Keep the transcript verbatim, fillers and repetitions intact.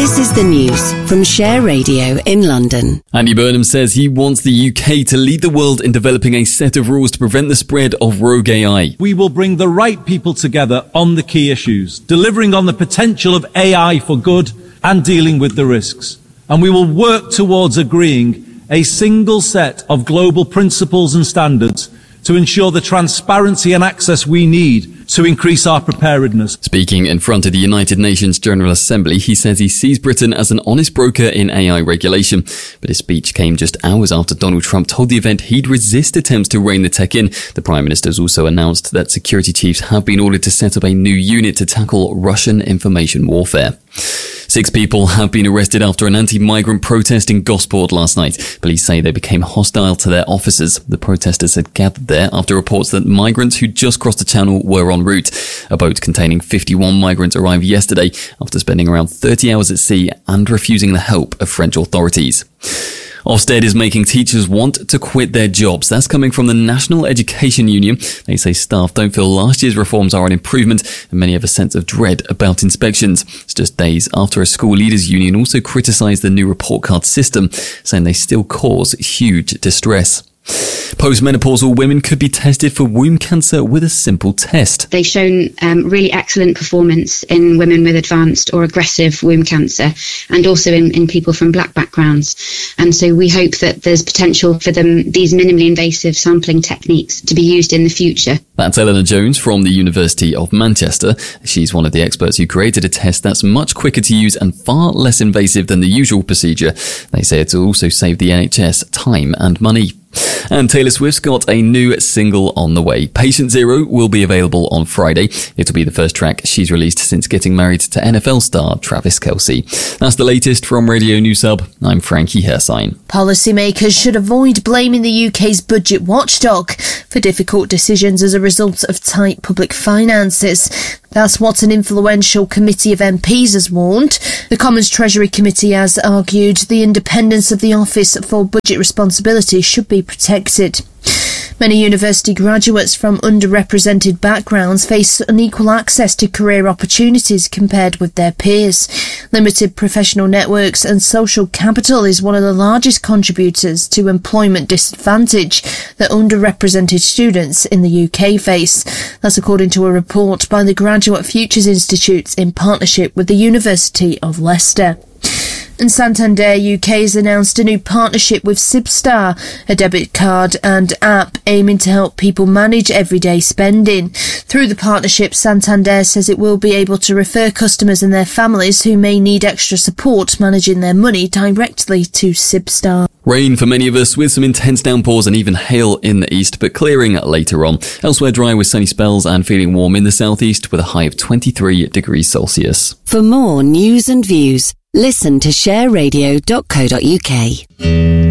This is the news from Share Radio in London. Andy Burnham says he wants the U K to lead the world in developing a set of rules to prevent the spread of rogue A I. We will bring the right people together on the key issues, delivering on the potential of A I for good and dealing with the risks. And we will work towards agreeing a single set of global principles and standards to ensure the transparency and access we need to increase our preparedness. Speaking in front of the United Nations General Assembly, he says he sees Britain as an honest broker in A I regulation. But his speech came just hours after Donald Trump told the event he'd resist attempts to rein the tech in. The Prime Minister has also announced that security chiefs have been ordered to set up a new unit to tackle Russian information warfare. Six people have been arrested after an anti-migrant protest in Gosport last night. Police say they became hostile to their officers. The protesters had gathered there after reports that migrants who just crossed the channel were en route. A boat containing fifty-one migrants arrived yesterday after spending around thirty hours at sea and refusing the help of French authorities. Ofsted is making teachers want to quit their jobs. That's coming from the National Education Union. They say staff don't feel last year's reforms are an improvement, and many have a sense of dread about inspections. It's just days after a school leaders union also criticised the new report card system, saying they still cause huge distress. Postmenopausal women could be tested for womb cancer with a simple test. They've shown um, really excellent performance in women with advanced or aggressive womb cancer, and also in, in people from black backgrounds. And so we hope that there's potential for them, these minimally invasive sampling techniques, to be used in the future. That's Eleanor Jones from the University of Manchester. She's one of the experts who created a test that's much quicker to use and far less invasive than the usual procedure. They say it'll also save the N H S time and money. And Taylor Swift's got a new single on the way. Patient Zero will be available on Friday. It'll be the first track she's released since getting married to N F L star Travis Kelce. That's the latest from Radio News Hub. I'm Frankie Hersine. Policymakers should avoid blaming the U K's budget watchdog for difficult decisions as a result of tight public finances. That's what an influential committee of M Ps has warned. The Commons Treasury Committee has argued the independence of the Office for Budget Responsibility should be protected. Many university graduates from underrepresented backgrounds face unequal access to career opportunities compared with their peers. Limited professional networks and social capital is one of the largest contributors to employment disadvantage that underrepresented students in the U K face. That's according to a report by the Graduate Futures Institute in partnership with the University of Leicester. And Santander U K has announced a new partnership with Sibstar, a debit card and app aiming to help people manage everyday spending. Through the partnership, Santander says it will be able to refer customers and their families who may need extra support managing their money directly to Sibstar. Rain for many of us, with some intense downpours and even hail in the east, but clearing later on. Elsewhere dry with sunny spells and feeling warm in the southeast with a high of twenty-three degrees Celsius. For more news and views, listen to share radio dot co dot uk.